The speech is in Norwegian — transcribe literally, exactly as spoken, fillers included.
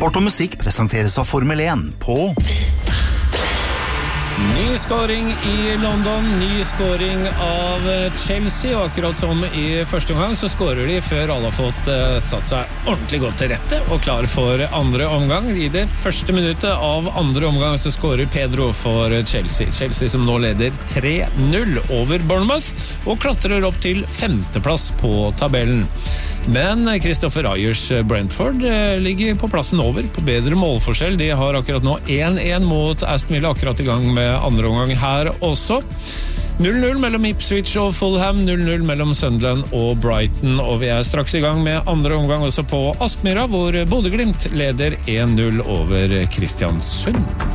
Sport og musikk presenteres av Formel én på Ny scoring i London, ny scoring av Chelsea, og akkurat som i første omgang så scorer de før alle har fått uh, satt seg ordentlig godt til rette og klar for andre omgang. I det første minuttet av andre omgang så scorer Pedro for Chelsea. Chelsea som nå leder tre null over Bournemouth og klatrer opp til femteplass på tabellen. Men Christopher Ayers Brentford ligger på plassen over, på bedre målforskjell. De har akkurat nå én én mot Aston Villa, akkurat i gang med andre omgang her også. null null mellom Ipswich og Fulham, null null mellom Sunderland og Brighton, og vi er straks i gang med andre omgang også på Aspmyra, hvor Bodø Glimt leder én null over Kristiansund.